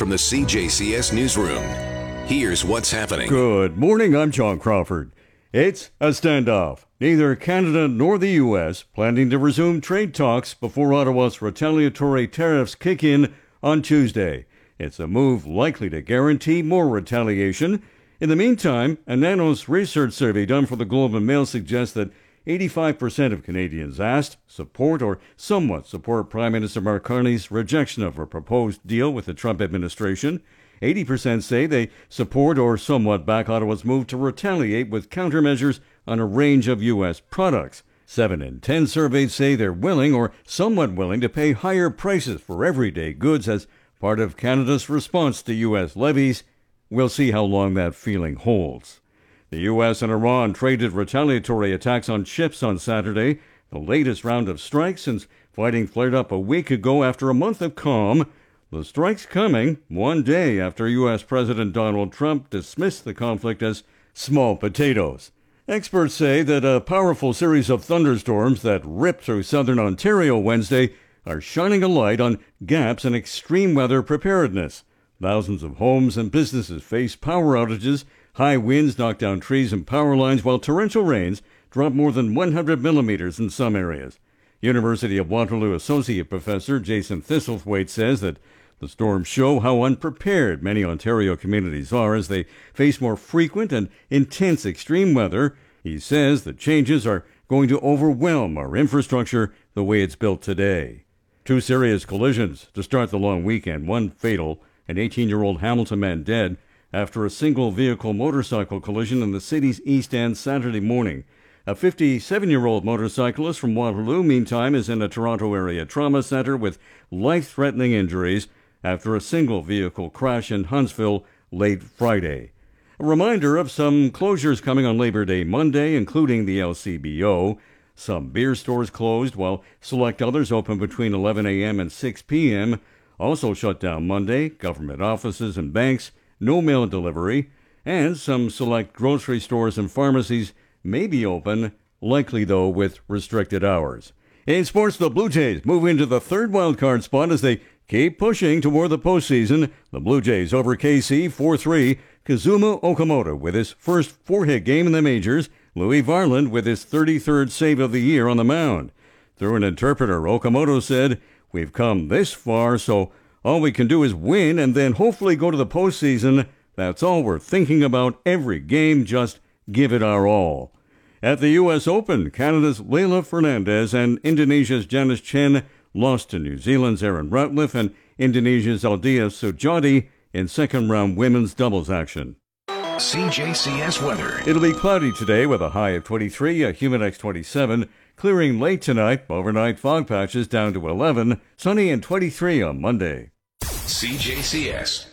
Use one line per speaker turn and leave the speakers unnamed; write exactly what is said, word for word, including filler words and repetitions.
from the C J C S Newsroom. Here's what's happening.
Good morning, I'm John Crawford. It's a standoff. Neither Canada nor the U S planning to resume trade talks before Ottawa's retaliatory tariffs kick in on Tuesday. It's a move likely to guarantee more retaliation. In the meantime, a Nanos research survey done for the Globe and Mail suggests that eighty-five percent of Canadians asked support or somewhat support Prime Minister Mark Carney's rejection of a proposed deal with the Trump administration. eighty percent say they support or somewhat back Ottawa's move to retaliate with countermeasures on a range of U S products. Seven in ten surveyed say they're willing or somewhat willing to pay higher prices for everyday goods as part of Canada's response to U S levies. We'll see how long that feeling holds. The U S and Iran traded retaliatory attacks on ships on Saturday, the latest round of strikes since fighting flared up a week ago after a month of calm. The strikes coming one day after U S President Donald Trump dismissed the conflict as small potatoes. Experts say that a powerful series of thunderstorms that ripped through southern Ontario Wednesday are shining a light on gaps in extreme weather preparedness. Thousands of homes and businesses face power outages. High winds knock down trees and power lines, while torrential rains drop more than one hundred millimeters in some areas. University of Waterloo Associate Professor Jason Thistlethwaite says that the storms show how unprepared many Ontario communities are as they face more frequent and intense extreme weather. He says the changes are going to overwhelm our infrastructure the way it's built today. Two serious collisions to start the long weekend, one fatal, an eighteen-year-old Hamilton man dead after a single-vehicle motorcycle collision in the city's East End Saturday morning. A fifty-seven-year-old motorcyclist from Waterloo, meantime, is in a Toronto area trauma center with life-threatening injuries after a single-vehicle crash in Huntsville late Friday. A reminder of some closures coming on Labor Day Monday, including the L C B O. Some beer stores closed, while select others open between eleven a.m. and six p.m. Also shut down Monday, government offices and banks, no mail delivery, and some select grocery stores and pharmacies may be open, likely though with restricted hours. In sports, the Blue Jays move into the third wildcard spot as they keep pushing toward the postseason. The Blue Jays over K C four three. Kazuma Okamoto with his first four-hit game in the majors. Louis Varland with his thirty-third save of the year on the mound. Through an interpreter, Okamoto said, "We've come this far, so all we can do is win and then hopefully go to the postseason. That's all we're thinking about every game. Just give it our all." At the U S Open, Canada's Leylah Fernandez and Indonesia's Janice Chen lost to New Zealand's Erin Routliffe and Indonesia's Aldia Sujati in second-round women's doubles action.
C J C S weather.
It'll be cloudy today with a high of twenty-three, a humid twenty-seven. Clearing late tonight, overnight fog patches down to eleven. Sunny and twenty-three on Monday.
C J C S.